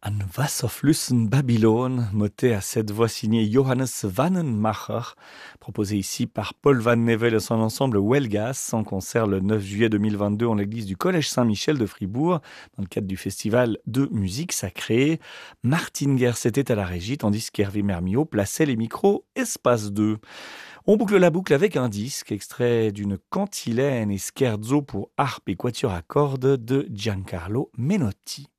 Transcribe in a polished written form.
An Wasserflüssen Babylone, moté à cette voix signée Johannes Wannenmacher, proposé ici par Paul Van Nevel et son ensemble Huelgas, en concert le 9 juillet 2022 en l'église du Collège Saint-Michel de Fribourg, dans le cadre du festival de musique sacrée. Martin Gers était à la régie, tandis qu'Hervé Mermillot plaçait les micros Espace 2. On boucle la boucle avec un disque extrait d'une cantilène et scherzo pour harpe et quatuor à cordes de Giancarlo Menotti.